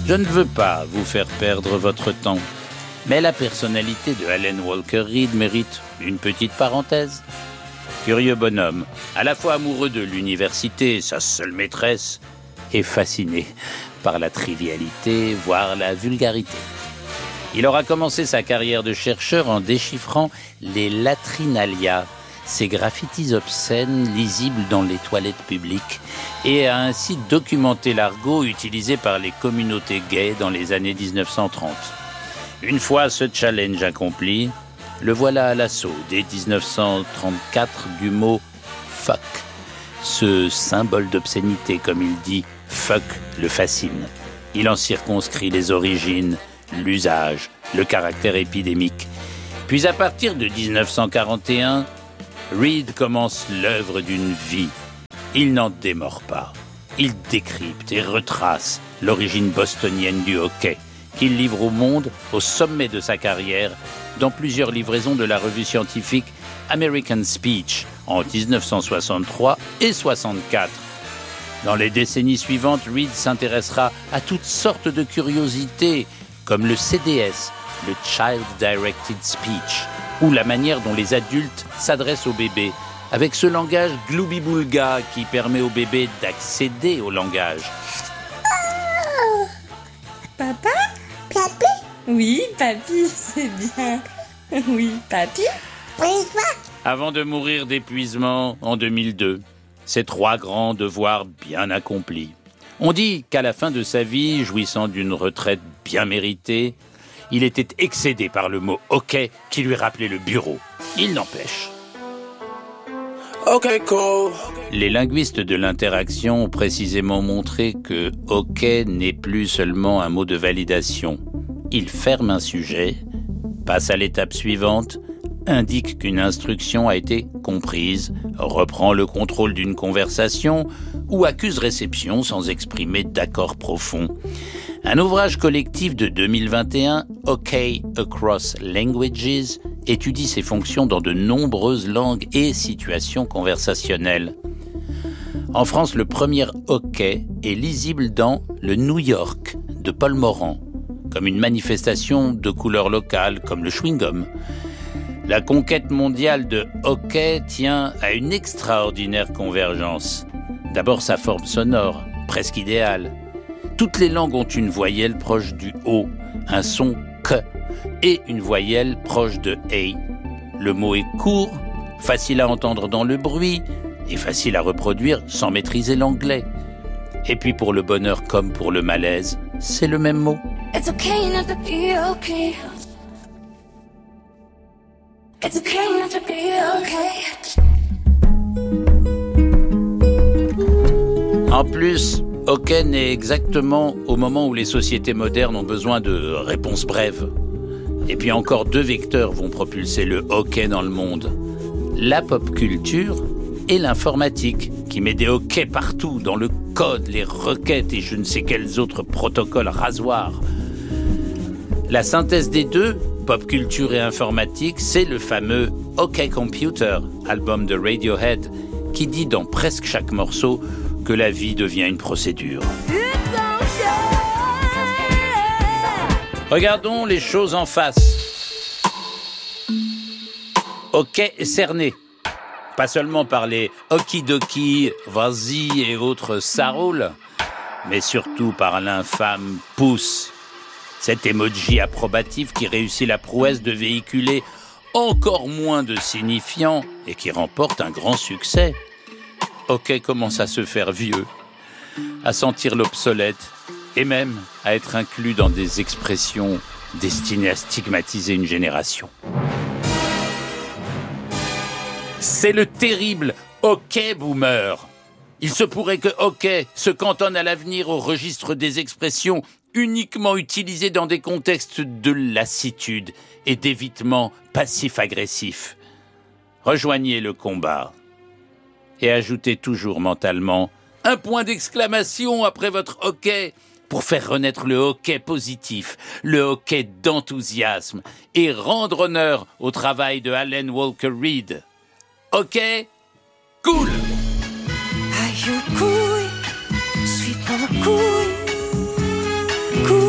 Je ne veux pas vous faire perdre votre temps, mais la personnalité de Allen Walker Reed mérite une petite parenthèse. Curieux bonhomme, à la fois amoureux de l'université, sa seule maîtresse, et fasciné par la trivialité, voire la vulgarité. Il aura commencé sa carrière de chercheur en déchiffrant les latrinalia, ces graffitis obscènes lisibles dans les toilettes publiques, et a ainsi documenté l'argot utilisé par les communautés gays dans les années 1930. Une fois ce challenge accompli, le voilà à l'assaut dès 1934 du mot « fuck ». Ce symbole d'obscénité, comme il dit, « fuck » le fascine. Il en circonscrit les origines, l'usage, le caractère épidémique. Puis à partir de 1941, Reed commence l'œuvre d'une vie. Il n'en démord pas. Il décrypte et retrace l'origine bostonienne du hockey, qu'il livre au monde au sommet de sa carrière dans plusieurs livraisons de la revue scientifique American Speech en 1963 et 64. Dans les décennies suivantes, Reed s'intéressera à toutes sortes de curiosités, comme le CDS, le Child Directed Speech, ou la manière dont les adultes s'adressent aux bébés, avec ce langage gloubi-boulga qui permet aux bébés d'accéder au langage. Oh. Papa ? Papi ? Oui, papy, c'est bien. Oui, papy ? Oui, quoi ? Avant de mourir d'épuisement en 2002, ces 3 grands devoirs bien accomplis. On dit qu'à la fin de sa vie, jouissant d'une retraite bien méritée, il était excédé par le mot « hockey » qui lui rappelait le bureau. Il n'empêche. Okay, cool. Les linguistes de l'interaction ont précisément montré que « hockey » n'est plus seulement un mot de validation. Il ferme un sujet, passe à l'étape suivante, indique qu'une instruction a été comprise, reprend le contrôle d'une conversation ou accuse réception sans exprimer d'accord profond. Un ouvrage collectif de 2021, Hockey Across Languages, étudie ses fonctions dans de nombreuses langues et situations conversationnelles. En France, le premier hockey est lisible dans le New York de Paul Morand, comme une manifestation de couleurs locales, comme le chewing-gum. La conquête mondiale de hockey tient à une extraordinaire convergence. D'abord sa forme sonore, presque idéale. Toutes les langues ont une voyelle proche du O, un son K, et une voyelle proche de A. Le mot est court, facile à entendre dans le bruit, et facile à reproduire sans maîtriser l'anglais. Et puis pour le bonheur comme pour le malaise, c'est le même mot. It's okay not to be okay. It's okay not to be okay. En plus, hockey naît exactement au moment où les sociétés modernes ont besoin de réponses brèves. Et puis encore 2 vecteurs vont propulser le hockey dans le monde. La pop culture et l'informatique, qui met des hockey partout, dans le code, les requêtes et je ne sais quels autres protocoles rasoirs. La synthèse des deux, pop culture et informatique, c'est le fameux OK Computer, album de Radiohead, qui dit dans presque chaque morceau que la vie devient une procédure. Regardons les choses en face. OK est cerné, pas seulement par les okidoki, vas-y et autres ça roule, mais surtout par l'infâme pouce. Cet emoji approbatif qui réussit la prouesse de véhiculer encore moins de signifiants et qui remporte un grand succès. OK commence à se faire vieux, à sentir l'obsolète et même à être inclus dans des expressions destinées à stigmatiser une génération. C'est le terrible OK boomer. Il se pourrait que OK se cantonne à l'avenir au registre des expressions uniquement utilisées dans des contextes de lassitude et d'évitement passif-agressif. Rejoignez le combat et ajoutez toujours mentalement un point d'exclamation après votre OK pour faire renaître le hockey positif, le hockey d'enthousiasme et rendre honneur au travail de Allen Walker Reed. OK, cool. Are you cool? Sweet mama cool. Cool.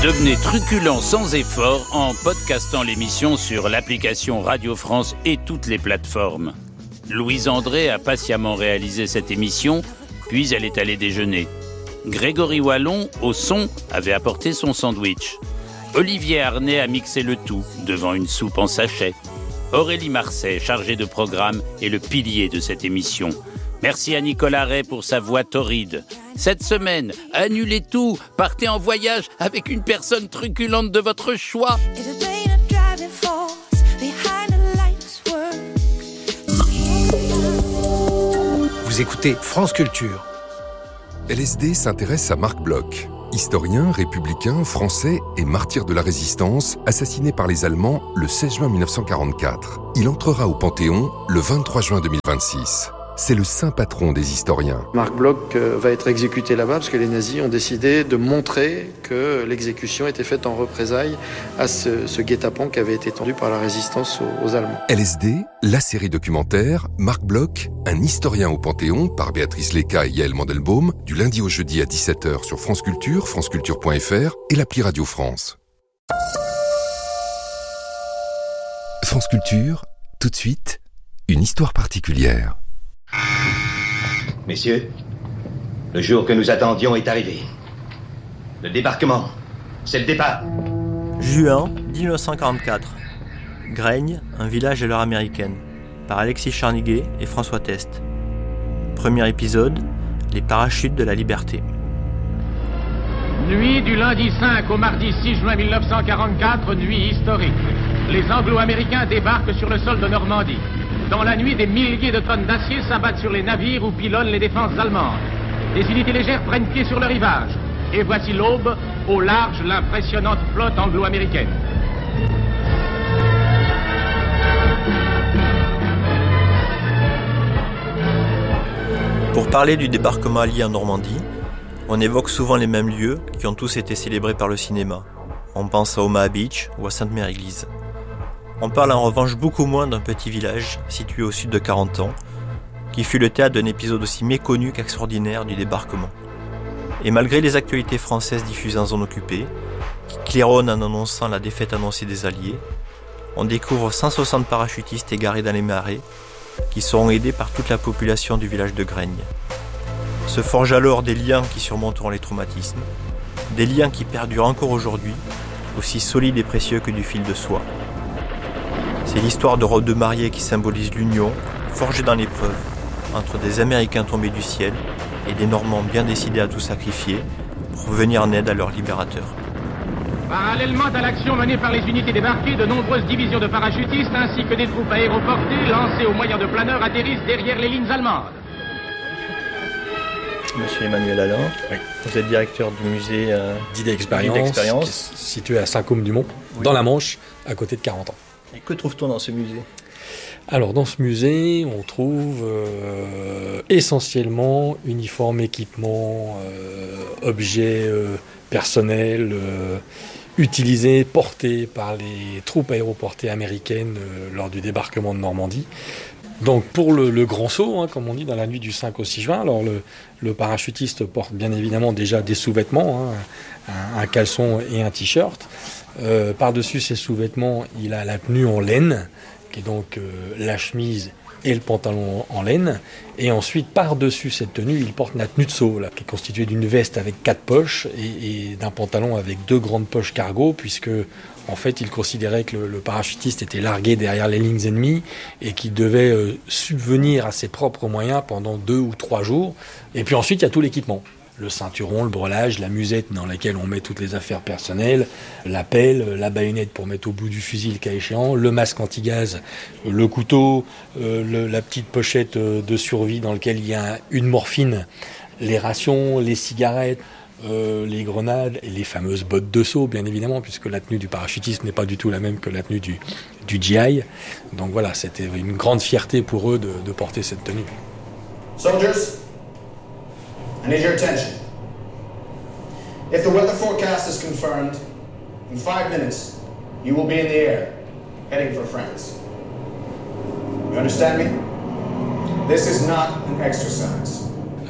Devenez truculent sans effort en podcastant l'émission sur l'application Radio France et toutes les plateformes. Louise André a patiemment réalisé cette émission, puis elle est allée déjeuner. Grégory Wallon, au son, avait apporté son sandwich. Olivier Arnay a mixé le tout devant une soupe en sachet. Aurélie Marseille, chargée de programme, est le pilier de cette émission. Merci à Nicolas Ray pour sa voix torride. Cette semaine, annulez tout, partez en voyage avec une personne truculente de votre choix. Vous écoutez France Culture. LSD s'intéresse à Marc Bloch, historien, républicain, français et martyr de la résistance, assassiné par les Allemands le 16 juin 1944. Il entrera au Panthéon le 23 juin 2026. C'est le saint patron des historiens. Marc Bloch va être exécuté là-bas parce que les nazis ont décidé de montrer que l'exécution était faite en représailles à ce guet-apens qui avait été tendu par la résistance aux Allemands. LSD, la série documentaire, Marc Bloch, un historien au Panthéon, par Béatrice Léca et Yaël Mandelbaum, du lundi au jeudi à 17h sur France Culture, franceculture.fr et l'appli Radio France. France Culture, tout de suite, une histoire particulière. Messieurs, le jour que nous attendions est arrivé. Le débarquement, c'est le départ. Juin 1944. Graigne, un village à l'heure américaine, par Alexis Charniguet et François Test. Premier épisode, les parachutes de la liberté. Nuit du lundi 5 au mardi 6 juin 1944, nuit historique. Les Anglo-Américains débarquent sur le sol de Normandie. Dans la nuit, des milliers de tonnes d'acier s'abattent sur les navires où pilonnent les défenses allemandes. Des unités légères prennent pied sur le rivage. Et voici l'aube, au large, l'impressionnante flotte anglo-américaine. Pour parler du débarquement allié en Normandie, on évoque souvent les mêmes lieux qui ont tous été célébrés par le cinéma. On pense à Omaha Beach ou à Sainte-Mère-Église. On parle en revanche beaucoup moins d'un petit village situé au sud de Carentan, qui fut le théâtre d'un épisode aussi méconnu qu'extraordinaire du débarquement. Et malgré les actualités françaises diffusées en zone occupée, qui claironnent en annonçant la défaite annoncée des Alliés, on découvre 160 parachutistes égarés dans les marais, qui seront aidés par toute la population du village de Graigne. Se forgent alors des liens qui surmonteront les traumatismes, des liens qui perdurent encore aujourd'hui, aussi solides et précieux que du fil de soie. C'est l'histoire de robes de mariée qui symbolise l'union, forgée dans l'épreuve, entre des Américains tombés du ciel et des Normands bien décidés à tout sacrifier pour venir en aide à leurs libérateurs. Parallèlement à l'action menée par les unités débarquées, de nombreuses divisions de parachutistes ainsi que des troupes aéroportées lancées au moyen de planeurs atterrissent derrière les lignes allemandes. Monsieur Emmanuel Alain, oui. Vous êtes directeur du musée d'idées expérience, situé à Saint-Côme-du-Mont, oui. Dans la Manche, à côté de Carentan. Et que trouve-t-on dans ce musée ? Alors dans ce musée, on trouve essentiellement uniformes, équipements, objets personnels utilisés, portés par les troupes aéroportées américaines lors du débarquement de Normandie. Donc pour le grand saut, comme on dit, dans la nuit du 5 au 6 juin, alors le parachutiste porte bien évidemment déjà des sous-vêtements, un caleçon et un t-shirt. Par-dessus ces sous-vêtements, il a la tenue en laine, qui est donc la chemise et le pantalon en laine. Et ensuite, par-dessus cette tenue, il porte la tenue de saut, là, qui est constituée d'une veste avec 4 poches et d'un pantalon avec 2 grandes poches cargo, puisque en fait, il considérait que le parachutiste était largué derrière les lignes ennemies et qu'il devait subvenir à ses propres moyens pendant 2 ou 3 jours. Et puis ensuite, il y a tout l'équipement. Le ceinturon, le brelage, la musette dans laquelle on met toutes les affaires personnelles, la pelle, la baïonnette pour mettre au bout du fusil le cas échéant, le masque anti-gaz, le couteau, la petite pochette de survie dans laquelle il y a une morphine, les rations, les cigarettes, les grenades et les fameuses bottes de saut, bien évidemment, puisque la tenue du parachutiste n'est pas du tout la même que la tenue du GI. Donc voilà, c'était une grande fierté pour eux de porter cette tenue. Soldiers, I need your attention. If the weather forecast is confirmed, in 5 minutes, you will be in the air, heading for France. You understand me? This is not an exercise.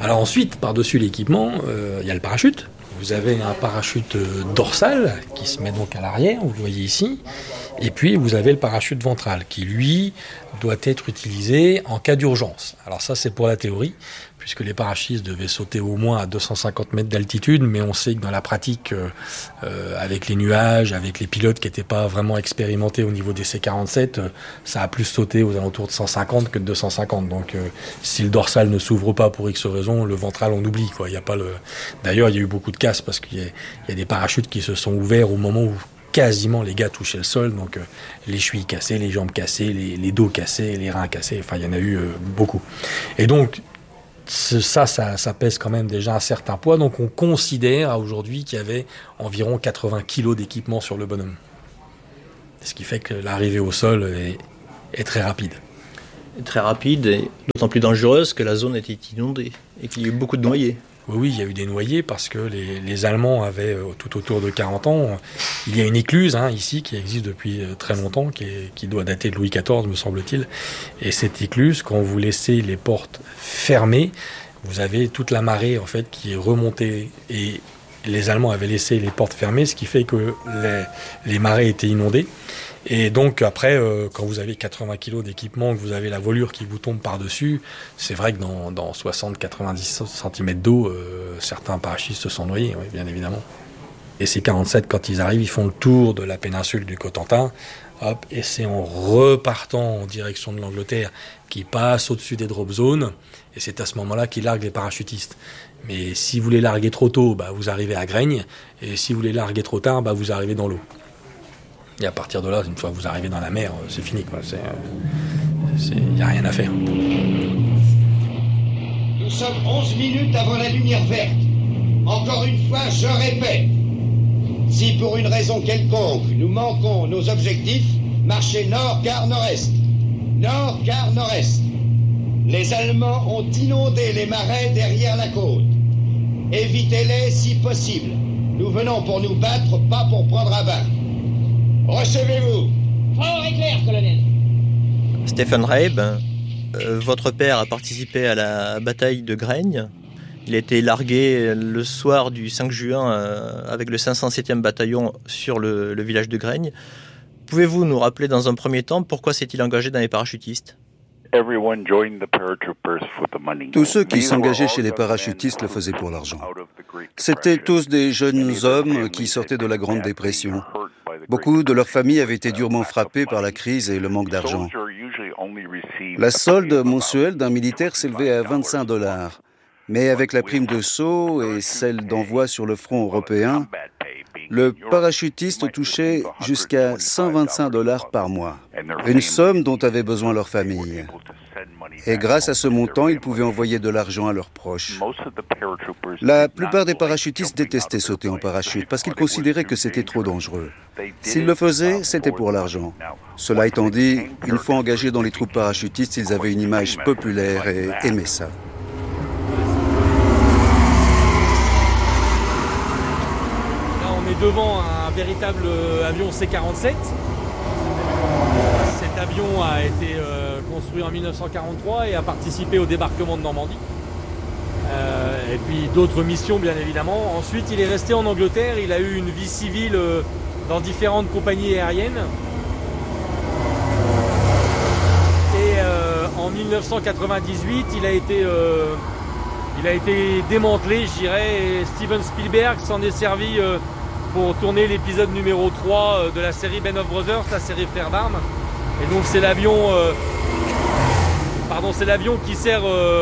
Alors ensuite, par-dessus l'équipement, il y a le parachute. Vous avez un parachute dorsal qui se met donc à l'arrière, vous le voyez ici. Et puis vous avez le parachute ventral qui, lui, doit être utilisé en cas d'urgence. Alors ça, c'est pour la théorie, puisque les parachutistes devaient sauter au moins à 250 mètres d'altitude, mais on sait que dans la pratique, avec les nuages, avec les pilotes qui n'étaient pas vraiment expérimentés au niveau des C-47, ça a plus sauté aux alentours de 150 que de 250. Donc si le dorsal ne s'ouvre pas pour X raison, le ventral on oublie, quoi. Il y a pas le... D'ailleurs, il y a eu beaucoup de casses parce qu'il y a des parachutes qui se sont ouverts au moment où quasiment les gars touchaient le sol, donc les chevilles cassées, les jambes cassées, les dos cassés, les reins cassés, enfin il y en a eu beaucoup. Et donc ça pèse quand même déjà un certain poids, donc on considère à aujourd'hui qu'il y avait environ 80 kilos d'équipement sur le bonhomme. Ce qui fait que l'arrivée au sol est très rapide. Très rapide et d'autant plus dangereuse que la zone était inondée et qu'il y a eu beaucoup de noyés. Oui, il y a eu des noyés parce que les Allemands avaient tout autour de 40 ans. Il y a une écluse ici qui existe depuis très longtemps, qui doit dater de Louis XIV, me semble-t-il. Et cette écluse, quand vous laissez les portes fermées, vous avez toute la marée en fait qui est remontée. Et les Allemands avaient laissé les portes fermées, ce qui fait que les marais étaient inondés. Et donc après, quand vous avez 80 kilos d'équipement, que vous avez la voilure qui vous tombe par-dessus, c'est vrai que dans 60-90 cm d'eau, certains parachutistes se sont noyés, oui, bien évidemment. Et ces 47, quand ils arrivent, ils font le tour de la péninsule du Cotentin, hop, et c'est en repartant en direction de l'Angleterre qu'ils passent au-dessus des drop zones, et c'est à ce moment-là qu'ils larguent les parachutistes. Mais si vous les larguez trop tôt, vous arrivez à Graignes, et si vous les larguez trop tard, vous arrivez dans l'eau. Et à partir de là, une fois que vous arrivez dans la mer, c'est fini, quoi. Il n'y a rien à faire. Nous sommes 11 minutes avant la lumière verte. Encore une fois, je répète, si pour une raison quelconque nous manquons nos objectifs, marchez nord quart nord-est. Nord quart nord-est. Les Allemands ont inondé les marais derrière la côte. Évitez-les si possible. Nous venons pour nous battre, pas pour prendre à bain. Recevez-vous. Fort et clair, colonel. Stephen Rabe, votre père a participé à la bataille de Graignes. Il a été largué le soir du 5 juin avec le 507e bataillon sur le village de Graignes. Pouvez-vous nous rappeler dans un premier temps pourquoi s'est-il engagé dans les parachutistes ? Tous ceux qui s'engageaient chez les parachutistes le faisaient pour l'argent. C'étaient tous des jeunes hommes qui sortaient de la Grande Dépression. Beaucoup de leurs familles avaient été durement frappées par la crise et le manque d'argent. La solde mensuelle d'un militaire s'élevait à $25. Mais avec la prime de saut et celle d'envoi sur le front européen, le parachutiste touchait jusqu'à $125 par mois, une somme dont avaient besoin leurs familles. Et grâce à ce montant, ils pouvaient envoyer de l'argent à leurs proches. La plupart des parachutistes détestaient sauter en parachute parce qu'ils considéraient que c'était trop dangereux. S'ils le faisaient, c'était pour l'argent. Cela étant dit, une fois engagés dans les troupes parachutistes, ils avaient une image populaire et aimaient ça. On est devant un véritable avion C-47. Cet avion a été construit en 1943 et a participé au débarquement de Normandie. Et puis d'autres missions, bien évidemment. Ensuite, il est resté en Angleterre. Il a eu une vie civile dans différentes compagnies aériennes. Et en 1998, il a été démantelé, je dirais. Et Steven Spielberg s'en est servi pour tourner l'épisode numéro 3 de la série Band of Brothers, la série Frères d'Armes. Et donc c'est l'avion qui sert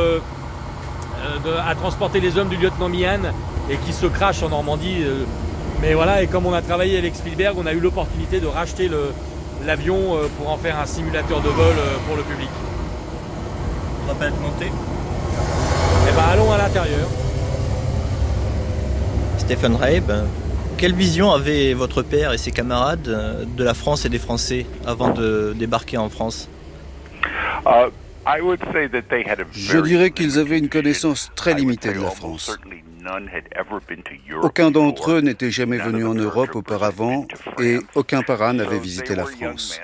à transporter les hommes du lieutenant Meehan et qui se crache en Normandie. Mais voilà, et comme on a travaillé avec Spielberg, on a eu l'opportunité de racheter l'avion pour en faire un simulateur de vol pour le public. On va pas être monté. Eh ben allons à l'intérieur. Stephen Rabe, quelle vision avaient votre père et ses camarades de la France et des Français avant de débarquer en France ? Je dirais qu'ils avaient une connaissance très limitée de la France. Aucun d'entre eux n'était jamais venu en Europe auparavant et aucun parrain n'avait visité la France.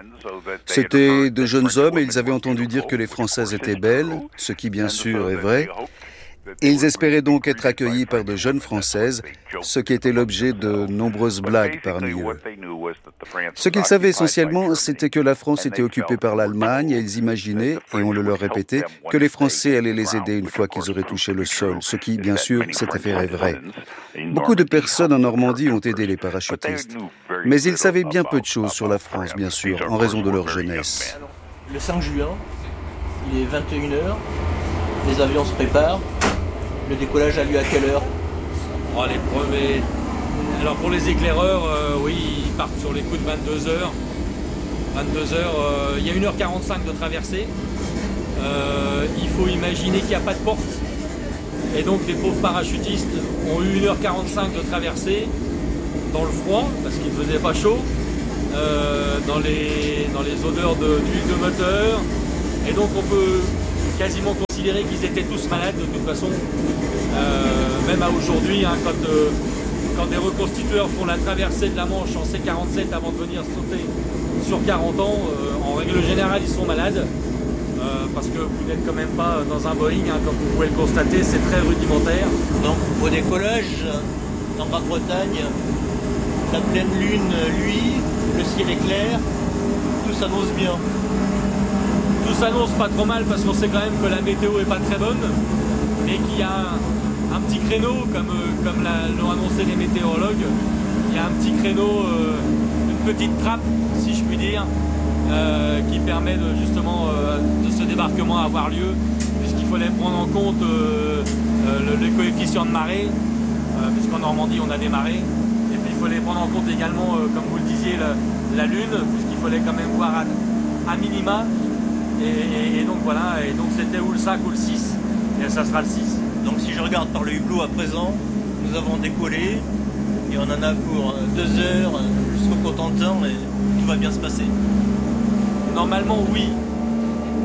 C'étaient de jeunes hommes et ils avaient entendu dire que les Françaises étaient belles, ce qui bien sûr est vrai, Et ils espéraient donc être accueillis par de jeunes Françaises, ce qui était l'objet de nombreuses blagues parmi eux. Ce qu'ils savaient essentiellement, c'était que la France était occupée par l'Allemagne et ils imaginaient, et on le leur répétait, que les Français allaient les aider une fois qu'ils auraient touché le sol, ce qui, bien sûr, s'est avéré vrai. Beaucoup de personnes en Normandie ont aidé les parachutistes. Mais ils savaient bien peu de choses sur la France, bien sûr, en raison de leur jeunesse. Le 5 juin, il est 21h, les avions se préparent. Le décollage a lieu à quelle heure? Les premiers... Alors pour les éclaireurs, oui, ils partent sur les coups de 22h. 22h, il y a 1h45 de traversée. Il faut imaginer qu'il n'y a pas de porte. Et donc les pauvres parachutistes ont eu 1h45 de traversée dans le froid, parce qu'il ne faisait pas chaud, dans les odeurs d'huile de moteur. Et donc on peut quasiment considérer qu'ils étaient tous malades de toute façon. Même à aujourd'hui, hein, quand des reconstitueurs font la traversée de la Manche en C-47 avant de venir sauter sur 40 ans, en règle générale, ils sont malades. Parce que vous n'êtes quand même pas dans un Boeing, hein, comme vous pouvez le constater, c'est très rudimentaire. Donc au décollage, en Grande-Bretagne, la pleine lune, lui, le ciel est clair, tout s'annonce bien. Tout s'annonce pas trop mal parce qu'on sait quand même que la météo est pas très bonne, mais qu'il y a un petit créneau, comme l'ont annoncé les météorologues, il y a un petit créneau, une petite trappe, si je puis dire, qui permet de ce débarquement avoir lieu, puisqu'il fallait prendre en compte les coefficients de marée, puisqu'en Normandie on a des marées, et puis il fallait prendre en compte également, comme vous le disiez, la Lune, puisqu'il fallait quand même voir à minima, et donc voilà, et donc c'était ou le 5 ou le 6, et ça sera le 6. Donc si je regarde par le hublot à présent, nous avons décollé, et on en a pour 2 heures jusqu'au Cotentin, et tout va bien se passer. Normalement oui,